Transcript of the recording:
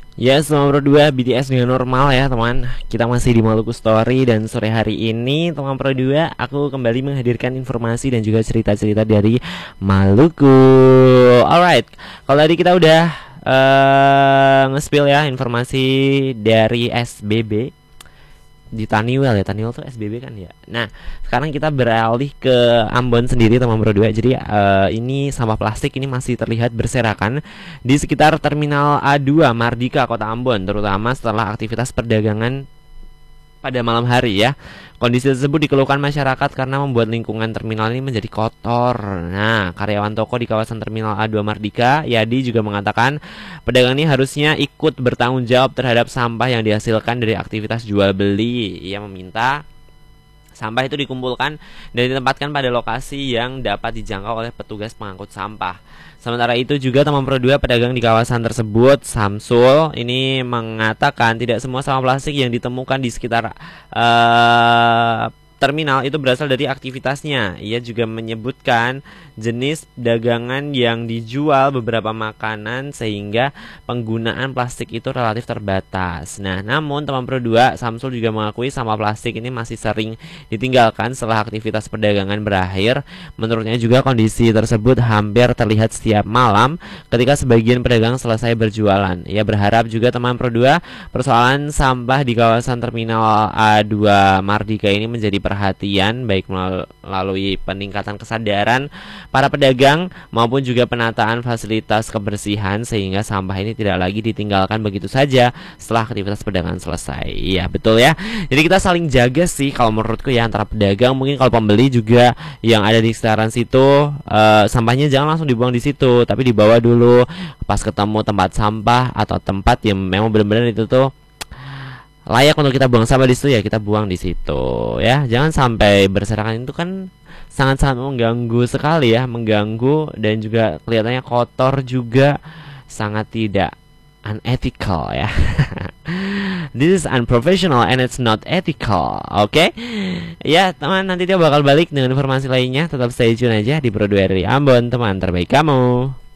Yes, nomor 2 BTS dengan normal ya teman. Kita masih di Maluku Story dan sore hari ini teman Pro 2 aku kembali menghadirkan informasi dan juga cerita-cerita dari Maluku. Alright, kalau tadi kita udah nge-spill ya informasi dari SBB di Taniwel ya. Taniwel tuh SBB kan ya. Nah, sekarang kita beralih ke Ambon sendiri teman Bro 2. Jadi ini sampah plastik ini masih terlihat berserakan di sekitar Terminal A2 Mardika Kota Ambon, terutama setelah aktivitas perdagangan pada malam hari ya. Kondisi tersebut dikeluhkan masyarakat karena membuat lingkungan terminal ini menjadi kotor. Nah, karyawan toko di kawasan Terminal A2 Mardika, Yadi, juga mengatakan pedagang ini harusnya ikut bertanggung jawab terhadap sampah yang dihasilkan dari aktivitas jual beli. Ia meminta sampah itu dikumpulkan dan ditempatkan pada lokasi yang dapat dijangkau oleh petugas pengangkut sampah. Sementara itu juga teman Pro 2 pedagang di kawasan tersebut, Samsul, ini mengatakan tidak semua sampah plastik yang ditemukan di sekitar terminal itu berasal dari aktivitasnya. Ia juga menyebutkan jenis dagangan yang dijual beberapa makanan sehingga penggunaan plastik itu relatif terbatas. Nah, namun teman Pro 2, Samsul juga mengakui sampah plastik ini masih sering ditinggalkan setelah aktivitas perdagangan berakhir. Menurutnya juga kondisi tersebut hampir terlihat setiap malam ketika sebagian pedagang selesai berjualan. Ia berharap juga teman Pro 2 persoalan sampah di kawasan Terminal A2 Mardika ini menjadi perhatian baik melalui peningkatan kesadaran para pedagang maupun juga penataan fasilitas kebersihan sehingga sampah ini tidak lagi ditinggalkan begitu saja setelah aktivitas perdagangan selesai. Iya, betul ya. Jadi kita saling jaga sih kalau menurutku ya, antara pedagang, mungkin kalau pembeli juga yang ada di sekitaran situ, sampahnya jangan langsung dibuang di situ, tapi dibawa dulu pas ketemu tempat sampah atau tempat yang memang benar-benar itu tuh layak untuk kita buang sampah di situ, ya kita buang di situ ya. Jangan sampai berserakan, itu kan sangat-sangat mengganggu sekali ya, mengganggu dan juga kelihatannya kotor juga, sangat tidak unethical ya. This is unprofessional and it's not ethical. Oke, ya teman, nanti dia bakal balik dengan informasi lainnya. Tetap stay tune aja di Pro 2 dari Ambon, teman terbaik kamu.